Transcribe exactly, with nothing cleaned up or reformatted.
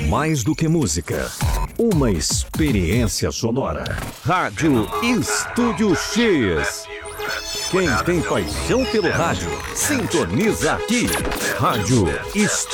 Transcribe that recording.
mais do que música. Uma experiência sonora. Rádio Estúdio X. Quem tem paixão pelo rádio, sintoniza aqui. Rádio Estúdio